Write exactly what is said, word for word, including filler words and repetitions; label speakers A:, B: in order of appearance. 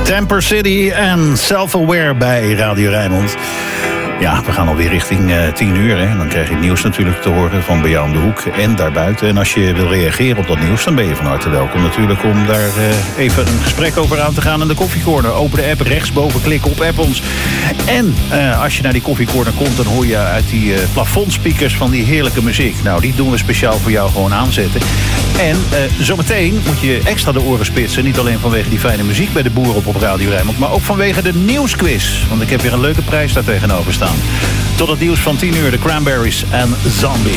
A: Temper City en Self-Aware bij Radio Rijnmond. Ja, we gaan alweer richting uh, tien uur. Hè. Dan krijg je het nieuws natuurlijk te horen van bij jou om de hoek en daarbuiten. En als je wil reageren op dat nieuws, dan ben je van harte welkom natuurlijk om daar uh, even een gesprek over aan te gaan in de koffiecorner. Open de app, rechtsboven klikken op app ons. En uh, als je naar die koffiecorner komt, dan hoor je uit die uh, plafondspeakers van die heerlijke muziek. Nou, die doen we speciaal voor jou gewoon aanzetten. En uh, zometeen moet je extra de oren spitsen. Niet alleen vanwege die fijne muziek bij de boeren op, op Radio Rijnmond, maar ook vanwege de nieuwsquiz. Want ik heb weer een leuke prijs daar tegenover staan. Tot het nieuws van tien uur, de Cranberries en Zombie.